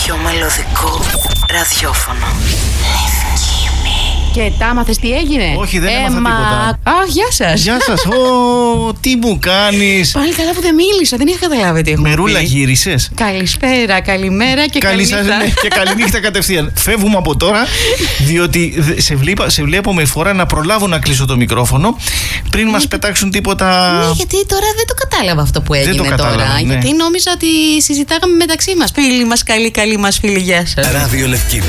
πιο μελωδικό ραδιόφωνο. Και τα άμαθες τι έγινε? Όχι, δεν έμαθα τίποτα. Αχ, γεια σας. Γεια σας. Τι μου κάνεις? Πάλι καλά που δεν μίλησα, δεν είχα καταλάβει τι έχουμε Μερούλα πει. γύρισες? Καλησπέρα, καλημέρα και καληνύχτα. Και καληνύχτα κατευθείαν. Φεύγουμε από τώρα, διότι σε βλέπω με φορά να προλάβω να κλείσω το μικρόφωνο πριν μας πετάξουν τίποτα. Ναι, γιατί τώρα δεν το κατάλαβα αυτό που έγινε κατάλαβα, τώρα. ναι. Γιατί νόμιζα ότι συζητάγαμε μεταξύ μας. Φίλοι μας, καλή μας φίλη, γεια σας. Ράδιο Λευκή.